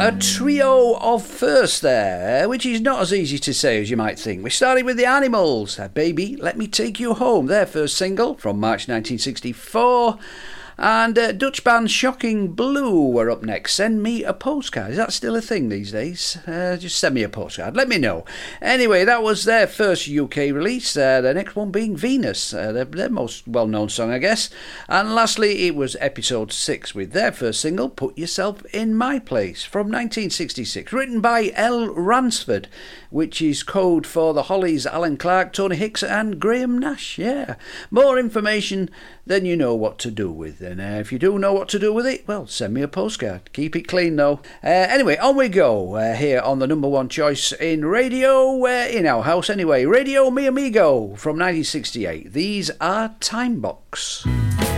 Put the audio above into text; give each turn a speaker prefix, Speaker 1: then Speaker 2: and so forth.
Speaker 1: A trio of firsts there, which is not as easy to say as you might think. We started with the Animals, Baby, Let Me Take You Home, their first single from March 1964. And Dutch band Shocking Blue were up next. Send Me a Postcard. Is that still a thing these days? Just send me a postcard. Let me know. Anyway, that was their first UK release. The next one being Venus, their most well-known song, I guess. And lastly, it was Episode 6 with their first single, Put Yourself in My Place, from 1966. Written by L. Ransford, which is code for the Hollies, Alan Clark, Tony Hicks and Graham Nash. Yeah. More information than you know what to do with. And if you do know what to do with it, well, send me a postcard. Keep it clean, though. Anyway, on we go here on the number one choice in radio, in our house anyway. Radio Mi Amigo from 1968. These are Timebox.